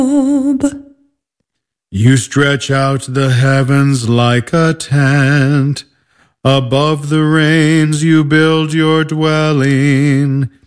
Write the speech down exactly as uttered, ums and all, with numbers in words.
You stretch out the heavens like a tent. Above the rains you build your dwelling.